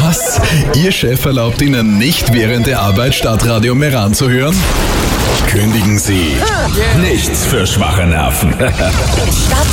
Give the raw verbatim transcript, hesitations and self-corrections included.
Was? Ihr Chef erlaubt Ihnen nicht während der Arbeit Stadtradio Meran zu hören? Kündigen Sie. Nichts für schwache Nerven. Stadtradio